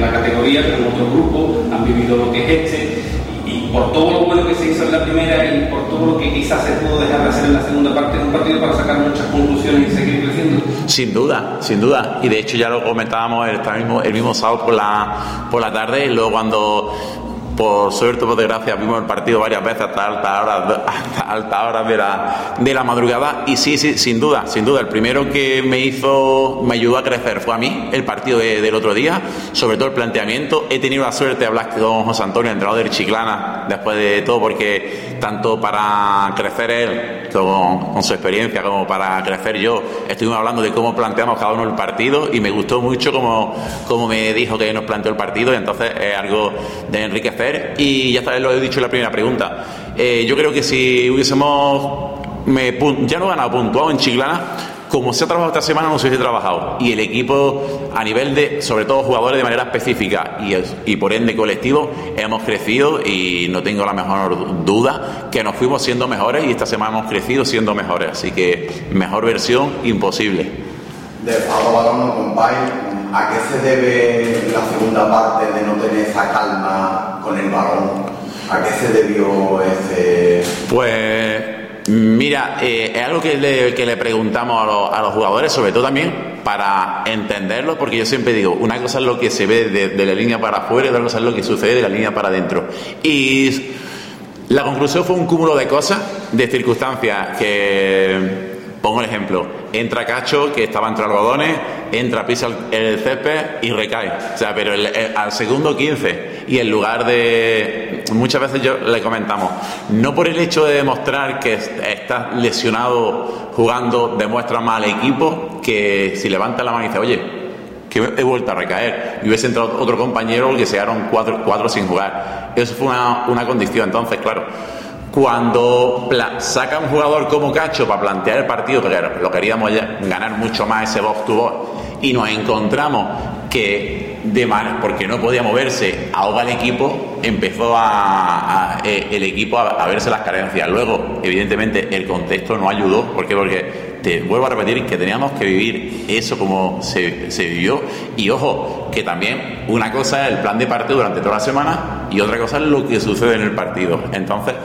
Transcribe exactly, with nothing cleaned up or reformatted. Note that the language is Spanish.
la categoría, pero en otro grupo han vivido lo que es este, y, y por todo lo bueno que se hizo en la primera y por todo lo que quizás se pudo dejar de hacer en la segunda parte de un partido para sacar muchas conclusiones y seguir creciendo. Sin duda, sin duda, y de hecho ya lo comentábamos el mismo, el mismo sábado por la, por la tarde, y luego cuando por suerte o por desgracia vimos el partido varias veces hasta altas horas, hasta altas horas de la, de la madrugada, y sí, sí, sin duda, sin duda, el primero que me hizo, me ayudó a crecer fue a mí, el partido de, del otro día, sobre todo el planteamiento. He tenido la suerte de hablar con José Antonio, entrenador del Chiclana, después de todo, porque tanto para crecer él con, con su experiencia como para crecer yo, estuvimos hablando de cómo planteamos cada uno el partido, y me gustó mucho como, como me dijo que nos planteó el partido, y entonces es algo de enriquecer. Y ya está, lo he dicho en la primera pregunta. Eh, yo creo que si hubiésemos me, ya no ganado puntuado en Chiclana, como se ha trabajado esta semana, no se hubiese trabajado. Y el equipo, a nivel de, sobre todo jugadores de manera específica y, y por ende colectivo, hemos crecido, y no tengo la mejor duda que nos fuimos siendo mejores, y esta semana hemos crecido siendo mejores. Así que mejor versión imposible. De Pablo Balón, compadre, ¿a qué se debe la segunda parte de no tener esa calma con el balón? ¿A qué se debió ese...? Pues mira, eh, es algo que le, que le preguntamos a los, a los jugadores, sobre todo también para entenderlo, porque yo siempre digo, una cosa es lo que se ve de, de la línea para afuera y otra cosa es lo que sucede de la línea para adentro. Y la conclusión fue un cúmulo de cosas, de circunstancias que... Pongo el ejemplo, entra Cacho, que estaba entre algodones, entra, pisa el, el césped y recae. O sea, pero el, el, al segundo quince, y en lugar de... Muchas veces yo le comentamos, no por el hecho de demostrar que estás lesionado jugando, demuestra más al equipo, que si levanta la mano y dice, oye, que he vuelto a recaer, y hubiese entrado otro compañero que se quedaron cuatro, cuatro sin jugar. Eso fue una, una condición. Entonces, claro, cuando pla- saca un jugador como Cacho para plantear el partido, que lo queríamos ya, ganar mucho más ese box to box, y nos encontramos que de mal, porque no podía moverse, ahoga el equipo, empezó a, a eh, el equipo a, a verse las carencias. Luego, evidentemente, el contexto no ayudó. ¿Por qué? Porque te vuelvo a repetir que teníamos que vivir eso como se, se vivió. Y ojo, que también una cosa es el plan de partido durante toda la semana y otra cosa es lo que sucede en el partido. Entonces,